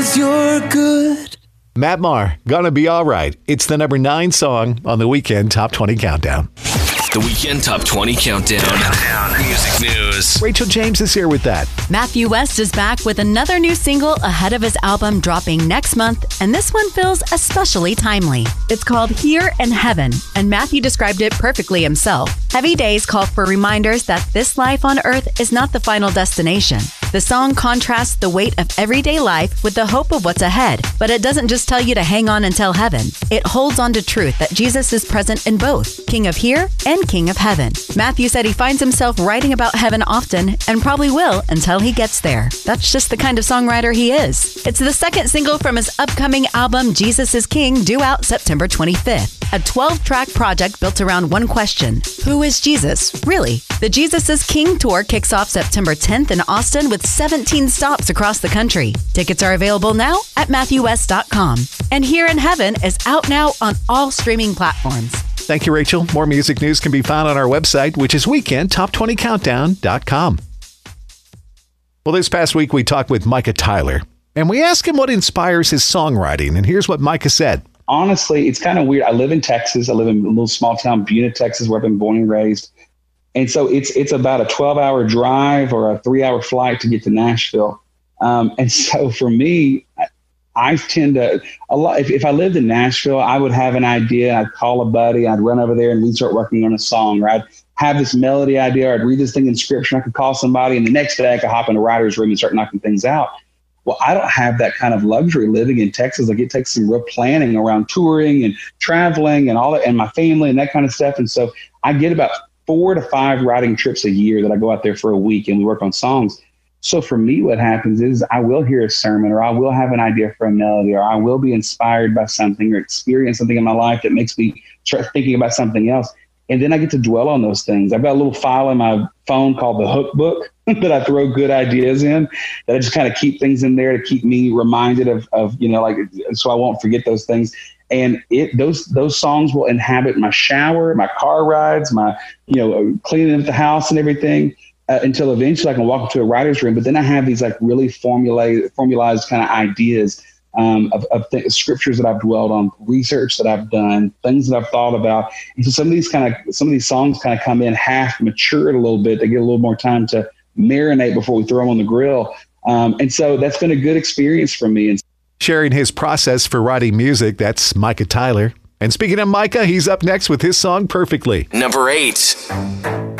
'cause you're good. Matt Maher, Gonna Be Alright. It's the number 9 song on the Weekend Top 20 Countdown. The Weekend Top 20 Countdown. Music news. Rachel James is here with that. Matthew West is back with another new single ahead of his album dropping next month, and this one feels especially timely. It's called Here in Heaven, and Matthew described it perfectly himself. Heavy days call for reminders that this life on earth is not the final destination. The song contrasts the weight of everyday life with the hope of what's ahead, but it doesn't just tell you to hang on until heaven. It holds on to truth that Jesus is present in both, King of Here and King of Heaven. Matthew said he finds himself writing about heaven often and probably will until he gets there. That's just the kind of songwriter he is. It's the second single from his upcoming album, Jesus is King, due out September 25th. A 12-track project built around one question: who is Jesus, really? The Jesus is King tour kicks off September 10th in Austin with 17 stops across the country. Tickets are available now at MatthewWest.com. And Here in Heaven is out now on all streaming platforms. Thank you, Rachel. More music news can be found on our website, which is weekendtop20countdown.com. Well, this past week we talked with Micah Tyler, and we asked him what inspires his songwriting, and here's what Micah said. Honestly, it's kind of weird. I live in Texas. I live in a little small town, Buena, Texas, where I've been born and raised. And so it's about a 12-hour drive or a 3-hour flight to get to Nashville. And so for me, I tend to a lot. If I lived in Nashville, I would have an idea. I'd call a buddy. I'd run over there and we'd start working on a song. Or I'd have this melody idea. Or I'd read this thing in scripture. And I could call somebody, and the next day I could hop in a writer's room and start knocking things out. Well, I don't have that kind of luxury living in Texas. Like, it takes some real planning around touring and traveling and all that, and my family and that kind of stuff. And so I get about 4 to 5 writing trips a year that I go out there for a week and we work on songs. So for me, what happens is I will hear a sermon, or I will have an idea for a melody, or I will be inspired by something or experience something in my life that makes me start thinking about something else. And then I get to dwell on those things. I've got a little file in my phone called the Hook Book that I throw good ideas in, that I just kind of keep things in there to keep me reminded of, so I won't forget those things. And those songs will inhabit my shower, my car rides, my, cleaning up the house and everything. Until eventually I can walk into a writer's room. But then I have these like really formalized kind of ideas of scriptures that I've dwelled on, research that I've done, things that I've thought about. And so some of these songs kind of come in half matured a little bit. They get a little more time to marinate before we throw them on the grill. And so that's been a good experience for me. And sharing his process for writing music, that's Micah Tyler. And speaking of Micah, he's up next with his song Perfectly. Number 8.